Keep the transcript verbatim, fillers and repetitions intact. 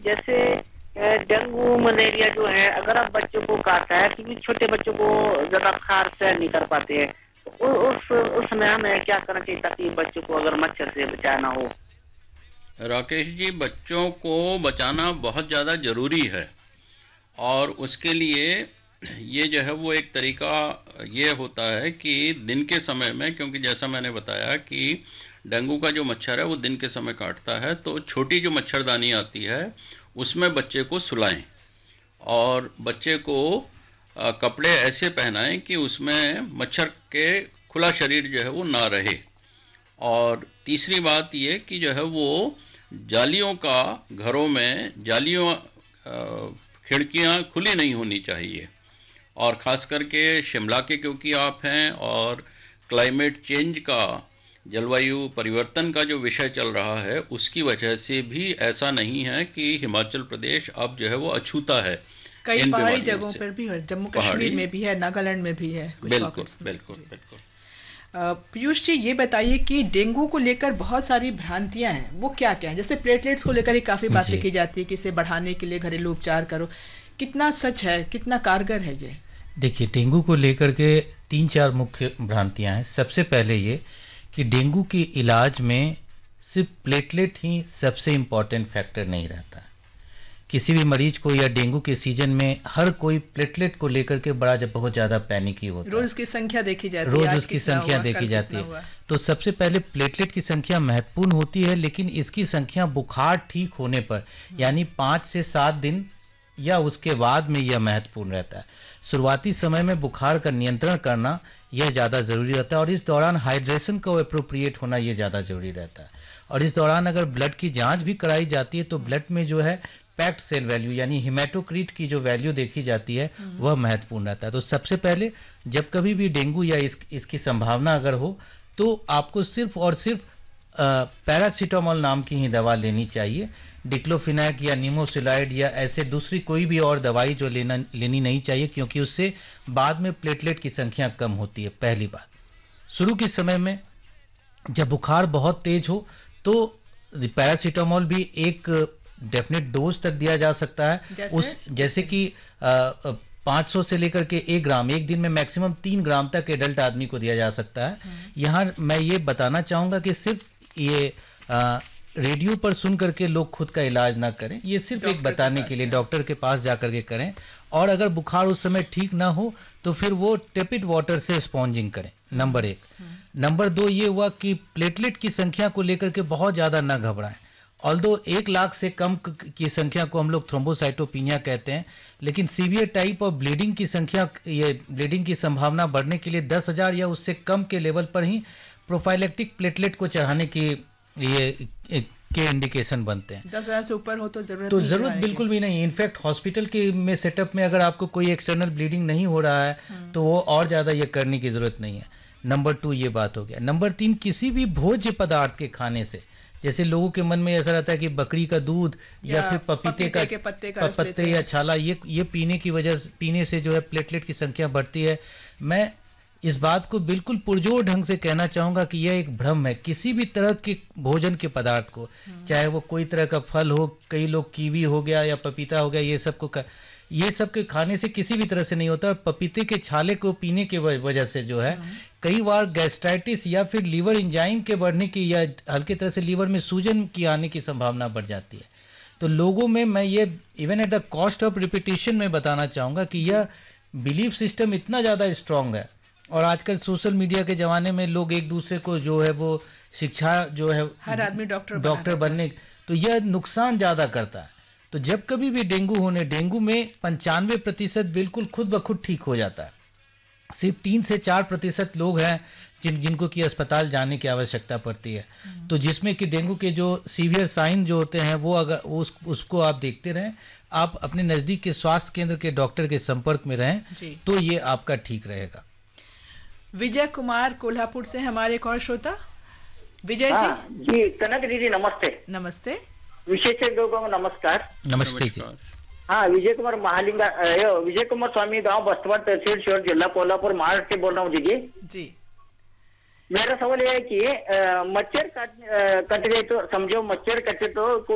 जैसे अ, dengue malaria जो है अगर आप बच्चों को काटता है क्योंकि छोटे बच्चों को ज्यादा बुखार सहन नहीं कर पाते हैं, तो उ- उस उस समय हमें क्या करना चाहिए ताकि बच्चों को अगर मच्छर से बचाना हो। राकेश जी, बच्चों को बचाना बहुत ज़्यादा ज़रूरी है और उसके लिए ये जो है वो एक तरीका ये होता है कि दिन के समय में, क्योंकि जैसा मैंने बताया कि डेंगू का जो मच्छर है वो दिन के समय काटता है, तो छोटी जो मच्छरदानी आती है उसमें बच्चे को सुलाएं और बच्चे को अ, कपड़े ऐसे पहनाएं कि उसमें मच्छर के खुला शरीर जो है वो ना रहे। और तीसरी बात ये कि जो है वो जालियों का, घरों में जालियों अ, खिड़कियां खुली नहीं होनी चाहिए। और ख़ास करके शिमला के क्योंकि आप हैं और क्लाइमेट चेंज का, जलवायु परिवर्तन का जो विषय चल रहा है उसकी वजह से भी ऐसा नहीं है कि हिमाचल प्रदेश अब जो है वो अछूता है कई इन पहाड़ी बीमारियों जगहों से। पर भी है, जम्मू पहाड़ी, कश्मीर में भी है, नागालैंड में भी है कुछ बिल्कुल पॉकेट्स में बिल्कुल जी। बिल्कुल। अ, पीयूष जी ये बताइए कि डेंगू को लेकर बहुत सारी भ्रांतियां हैं, वो क्या क्या है? जैसे प्लेटलेट्स को लेकर ही काफी बातें जी की जाती है कि इसे बढ़ाने के लिए घरेलू उपचार करो, कितना सच है, कितना कारगर है ये? देखिए, डेंगू को लेकर के तीन चार मुख्य भ्रांतियां हैं। सबसे पहले ये कि डेंगू के इलाज में सिर्फ प्लेटलेट ही सबसे इम्पॉर्टेंट फैक्टर नहीं रहता। किसी भी मरीज को या डेंगू के सीजन में हर कोई प्लेटलेट को लेकर के बड़ा जब बहुत ज्यादा पैनिक ही होता है। रोज उसकी संख्या देखी जाती है, रोज आज उसकी कितना संख्या हुआ, देखी कल जाती कितना है। हुआ। तो सबसे पहले प्लेटलेट की संख्या महत्वपूर्ण होती है, लेकिन इसकी संख्या बुखार ठीक होने पर यानी पाँच से सात दिन या उसके बाद में यह महत्वपूर्ण रहता है। शुरुआती समय में बुखार का नियंत्रण करना यह ज़्यादा ज़रूरी रहता है और इस दौरान हाइड्रेशन का एप्रोप्रिएट होना यह ज़्यादा ज़रूरी रहता है। और इस दौरान अगर ब्लड की जांच भी कराई जाती है तो ब्लड में जो है पैक्ड सेल वैल्यू यानी हिमेटोक्रीट की जो वैल्यू देखी जाती है वह महत्वपूर्ण रहता है। तो सबसे पहले जब कभी भी डेंगू या इस, इसकी संभावना अगर हो तो आपको सिर्फ और सिर्फ पैरासीटामोल नाम की ही दवा लेनी चाहिए। डिक्लोफिनैक या निमोसिलाइड या ऐसे दूसरी कोई भी और दवाई जो लेना लेनी नहीं चाहिए, क्योंकि उससे बाद में प्लेटलेट की संख्या कम होती है। पहली बात, शुरू के समय में जब बुखार बहुत तेज हो तो पैरासीटामोल भी एक डेफिनेट डोज तक दिया जा सकता है। जैसे? उस जैसे कि पाँच सौ से लेकर के एक ग्राम, एक दिन में मैक्सिमम तीन ग्राम तक एडल्ट आदमी को दिया जा सकता है। यहाँ मैं ये बताना चाहूंगा कि सिर्फ ये आ, रेडियो पर सुन करके लोग खुद का इलाज ना करें, ये सिर्फ एक बताने के लिए डॉक्टर के पास जाकर के करें। और अगर बुखार उस समय ठीक ना हो तो फिर वो टेपिड वाटर से स्पॉन्जिंग करें, नंबर एक। नंबर दो ये हुआ कि प्लेटलेट की संख्या को लेकर के बहुत ज्यादा ना घबराएं। ऑल्दो एक लाख से कम की संख्या को हम लोग थ्रोम्बोसाइटोपिनिया कहते हैं, लेकिन सीवियर टाइप और ब्लीडिंग की संख्या, ये ब्लीडिंग की संभावना बढ़ने के लिए दस हजार या उससे कम के लेवल पर ही प्रोफाइलेक्टिक प्लेटलेट को चढ़ाने की ये के इंडिकेशन बनते हैं। दस हजार से ऊपर हो तो जरूरत तो नहीं जरूरत बिल्कुल भी नहीं। इनफैक्ट हॉस्पिटल के में सेटअप में अगर आपको कोई एक्सटर्नल ब्लीडिंग नहीं हो रहा है तो वो और ज्यादा ये करने की जरूरत नहीं है। नंबर टू ये बात हो गया। नंबर तीन, किसी भी भोज्य पदार्थ के खाने से, जैसे लोगों के मन में ऐसा रहता है कि बकरी का दूध या, या फिर पपीते, पपीते का के पत्ते, का पत्ते या छाला, ये ये पीने की वजह पीने से जो है प्लेटलेट की संख्या बढ़ती है। मैं इस बात को बिल्कुल पुरजोर ढंग से कहना चाहूंगा कि यह एक भ्रम है। किसी भी तरह के भोजन के पदार्थ को, चाहे वो कोई तरह का फल हो, कई लोग कीवी हो गया या पपीता हो गया, ये सब को ये सब के खाने से किसी भी तरह से नहीं होता। और पपीते के छाले को पीने की वजह से जो है कई बार गैस्ट्राइटिस या फिर लीवर एंजाइम के बढ़ने की या हल्के तरह से लीवर में सूजन की आने की संभावना बढ़ जाती है। तो लोगों में मैं ये even at the cost of repetition में बताना चाहूंगा कि यह बिलीफ सिस्टम इतना ज्यादा स्ट्रांग है और आजकल सोशल मीडिया के जमाने में लोग एक दूसरे को जो है वो शिक्षा जो है हर आदमी डॉक्टर डॉक्टर बनने, तो यह नुकसान ज्यादा करता है। तो जब कभी भी डेंगू होने, डेंगू में पंचानवे प्रतिशत बिल्कुल खुद ब खुद ठीक हो जाता है। सिर्फ तीन से चार प्रतिशत लोग हैं जिन जिनको कि अस्पताल जाने की आवश्यकता पड़ती है। तो जिसमें कि डेंगू के जो सीवियर साइन जो होते हैं वो अगर उस, उसको आप देखते रहें, आप अपने नजदीक के स्वास्थ्य केंद्र के डॉक्टर के संपर्क में रहें तो ये आपका ठीक रहेगा। विजय कुमार कोल्हापुर से हमारे एक और श्रोता। विजय हाँ, जी जी कनक दीदी नमस्ते। नमस्ते। विशेषज्ञों को नमस्कार। नमस्ते जी। हाँ, विजय कुमार महालिंगा, विजय कुमार स्वामी, गांव बस्तवा, तहसील शिवर, जिला कोल्हापुर, महाराष्ट्र से बोल रहा हूँ दीदी जी। मेरा सवाल यह है कि मच्छर कट कट गए तो समझो मच्छर कटे तो